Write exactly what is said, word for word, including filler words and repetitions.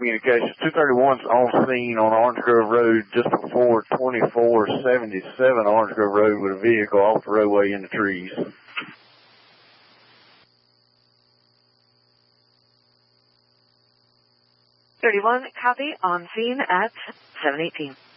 Communications. two thirty-one's on scene on Orange Grove Road just before twenty-four seventy-seven Orange Grove Road with a vehicle off the roadway in the trees. thirty-one, copy, on scene at seven eighteen.